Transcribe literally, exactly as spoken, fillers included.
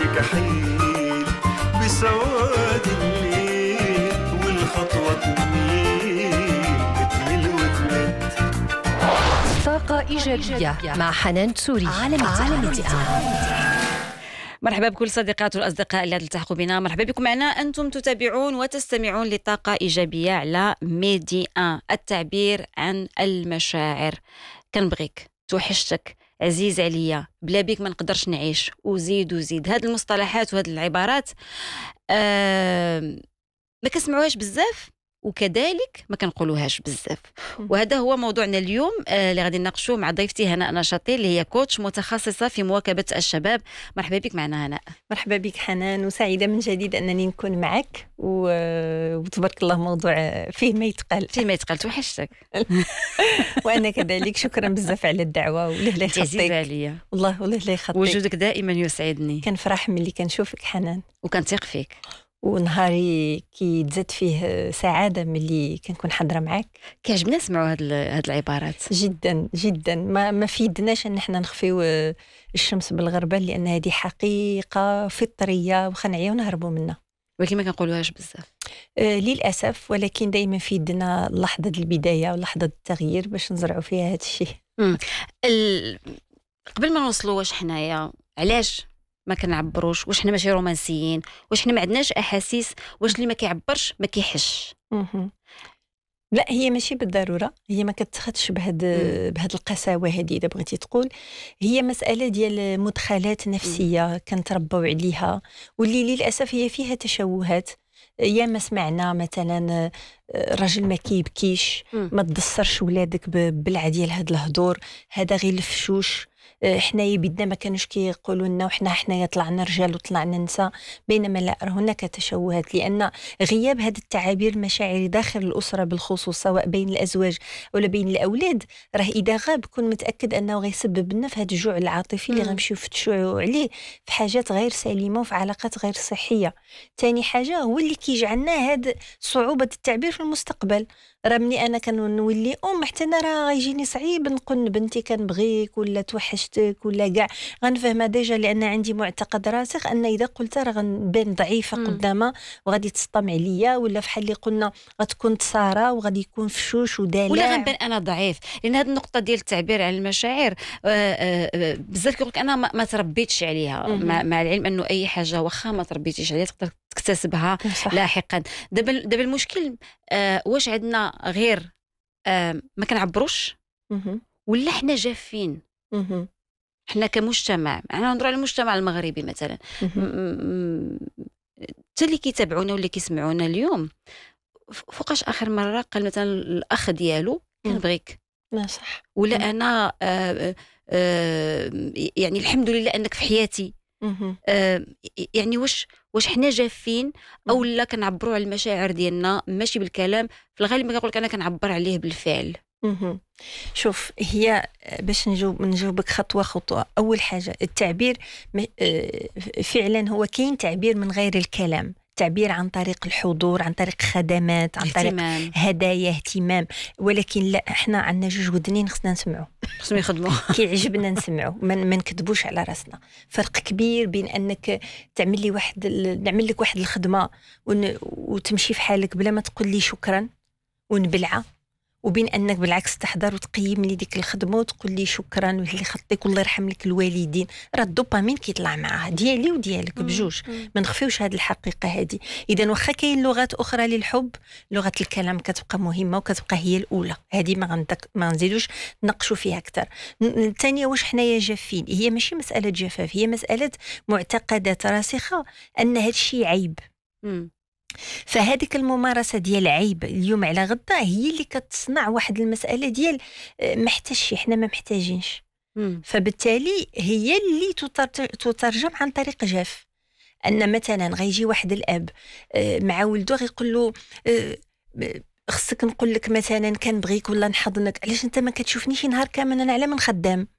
كحيل بسواد الليل والخطوة تميل بتمل وتمد. طاقة إيجابية مع حنان تسوري. عالم التعامل. مرحبا بكل صديقات والأصدقاء اللي تلتحقوا بنا. مرحبا بكم معنا. أنتم تتابعون وتستمعون لطاقة إيجابية على ميدي آن، التعبير عن المشاعر. كنبغيك، توحشتك، عزيز عليا، بلا بيك ما نقدرش نعيش، وزيد وزيد. هاد المصطلحات وهاد العبارات آه ما كنسمعوهاش بزاف، وكذلك ما كنقولوهاش بزاف. وهذا هو موضوعنا اليوم آه اللي غادي نناقشوه مع ضيفتي هناء نشاطي، اللي هي كوتش متخصصة في مواكبة الشباب. مرحبا بك معنا هناء. مرحبا بك حنان، وسعيدة من جديد أنني نكون معك و... وتبارك الله موضوع فيه ما يتقال فيه ما يتقال. توحشتك. وأنا كذلك. شكرا بزاف على الدعوة، والله لا يخطيك. عزيزة عليا والله والله لا يخطيك. وجودك دائما يسعدني. كنفرح ملي كنشوفك حنان، وكنثق فيك، ونهاري كي تزاد فيه سعادة ملي كنكون حاضرة معك. كيعجبنا نسمعوا هاد هاد العبارات جدا جدا. ما ما في يدناش ان احنا نخفيو الشمس بالغربة، لأن هذه حقيقة فطرية وخنعية ونهربوا منها، ولكن ما كنقولوهاش بزاف آه للأسف. ولكن دائما في يدنا لحظة البداية ولحظة التغيير باش نزرعوا فيها هذا الشيء. ال... قبل ما نوصلوا واش حنايا علاش ما كنعبروش، واش حنا ماشي رومانسيين، واش حنا ما عندناش احاسيس، واش اللي ما كيعبرش ما كيحش؟ لا، هي ماشي بالضروره، هي ما كتاخذش بهاد بهاد القساوه هذه. اذا بغيتي تقول هي مساله ديال مدخلات نفسيه كنتربوا عليها، واللي للاسف هي فيها تشوهات. يا ما سمعنا مثلا الراجل ما كيبكيش، ما تدصرش ولادك بالبلعه ديال هاد الهضور، هذا غير الفشوش. حنايا بدنا ما كانوش كيقولوا لنا وحنا حنايا طلعنا رجال وطلعنا نساء، بينما لا، هناك تشوهات. لان غياب هذه التعابير المشاعري داخل الاسره بالخصوص، سواء بين الازواج ولا بين الاولاد، راه اذا غاب كون متاكد انه غيسبب لنا في هذا الجوع العاطفي اللي غنمشيو نفتشوا عليه في حاجات غير سليمه وفي علاقات غير صحيه. ثاني حاجه هو اللي كيجعلنا هذا صعوبه التعبير في المستقبل. راه مني انا كنولي ام، حتى انا راه غيجيني صعيب نقول بنتي كنبغيك ولا توحشتك ولا كاع، غنفهمها ديجا، لان عندي معتقد راسخ ان اذا قلت راه غنبان ضعيفه قدامها وغادي تسطم عليا، ولا فحال اللي قلنا غتكون تصارى وغادي يكون فشوش ودلع، ولا غنبان انا ضعيف. لان هذه النقطه ديال التعبير عن المشاعر بزاف كيقولك انا ما, ما تربيتش عليها، مع, مع العلم انه اي حاجه واخا ما تربيتيش عليها تقدر تكتسبها صح. لاحقا. دابا دابا المشكل آه واش عندنا غير آه ما كنعبروش، ولا حنا جافين؟ حنا كمجتمع، انا نهضر على المجتمع المغربي مثلا، حتى اللي كيتابعونا واللي كيسمعونا اليوم، فوقاش اخر مره قال مثلا الاخ ديالو كنبغيك؟ ما صح. ولا مم. انا آه آه يعني الحمد لله انك في حياتي. آه يعني واش واش حنا جافين او لا كنعبروا على المشاعر ديالنا ماشي بالكلام؟ في الغالب ما كنقولك انا كنعبر عليه بالفعل. شوف، هي باش نجاوب نجاوبك خطوه خطوه. اول حاجه التعبير فعلا هو كاين تعبير من غير الكلام، تعبير عن طريق الحضور، عن طريق خدمات، عن طريق اهتمام. هدايا، اهتمام. ولكن لا، احنا عندنا جوج ودنين خصنا نسمعوا، خصنا نخدموا كيعجبنا نسمعوا، ما نكذبوش على راسنا. فرق كبير بين انك تعمل لي واحد نعمل لك واحد الخدمه ون... وتمشي في حالك بلا ما تقول لي شكرا ونبلعه، وبين انك بالعكس تحضر وتقيم لي ديك الخدمه وتقول لي شكرا واللي يخطيك والله يرحم لك الوالدين. راه الدوبامين كيطلع معها ديالي وديالك بجوج، ما نخفيوش هذه الحقيقه هذه. اذا واخا كاين لغات اخرى للحب، لغه الكلام كتبقى مهمه وكتبقى هي الاولى، هذه ما غندك ما نزيدوش نناقشوا فيها اكثر. الثانيه، واش حنايا جافين؟ هي ماشي مساله جفاف، هي مساله معتقدات راسخه ان هذا الشيء عيب. م. فهذيك الممارسه ديال عيب اليوم على غدا هي اللي كتصنع واحد المساله ديال محتاجش، احنا ما محتاجينش. مم. فبالتالي هي اللي تترجم عن طريق جاف. ان مثلا غيجي واحد الاب مع ولده غيقول له خصك نقول لك مثلا كنبغيك ولا نحضنك، علاش انت ما كتشوفنيش نهار كامل انا على من خدام؟